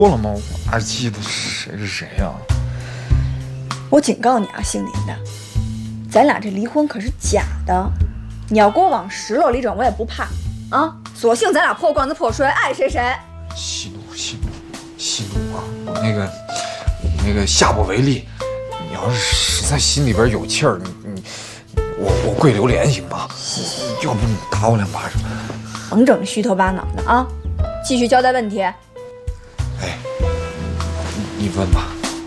说了吗？我还记得谁是谁呀？ 我警告你啊，姓林的，咱俩这离婚可是假的。你要给我往10楼里整，我也不怕啊。索性咱俩破罐子破摔，爱谁谁。 息怒啊！我那个下不为例。你要是实在心里边有气儿，我跪榴莲行吗？要不你打我2巴掌。 甭整虚头巴脑的啊！继续交代问题。 哎，你问吧。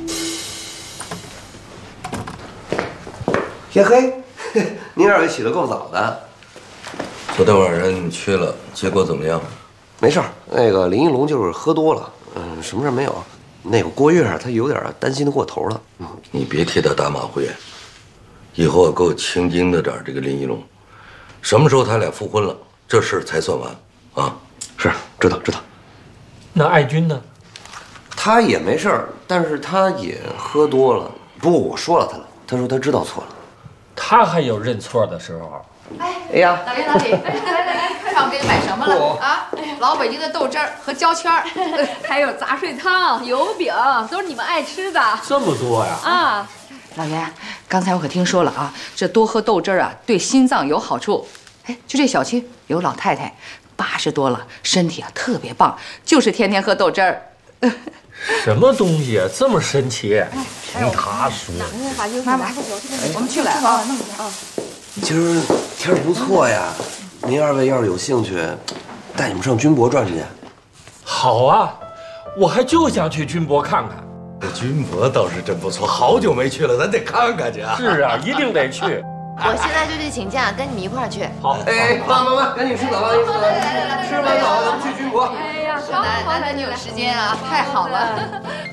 天黑，您二位起得够早的。 昨天晚上你去了，结果怎么样？ 没事儿，那个林一龙就是喝多了，什么事没有。那个郭月他有点担心的过头了。 你别替他打马虎眼，以后给我清盯着点这个林一龙，什么时候他俩复婚了，这事才算完啊！ 是，知道。 那爱军呢？ 他也没事儿，但是他也喝多了。不过我说了他了，他说他知道错了。 他还有认错的时候。 哎呀， 老李，来，看我给你买什么了啊？老北京的豆汁儿和焦圈儿， 还有杂碎汤、油饼，都是你们爱吃的。 这么多呀！ 啊， 老袁，刚才我可听说了啊，这多喝豆汁儿啊，对心脏有好处。哎，就这小区有老太太，80多了，身体啊特别棒，就是天天喝豆汁儿。 什么东西啊，这么神奇？听他说。 妈妈，我们去了啊。 今儿天儿不错呀，您二位要是有兴趣，带你们上军博转去。 好啊，我还就想去军博看看。 这军博倒是真不错，好久没去了，咱得看看去啊。 是啊，一定得去。 我现在就去请假，跟你们一块儿去。 好， 哎，妈，赶紧吃早饭，吃完早咱们去军博。 哎呀， 难得你有时间啊，太好了。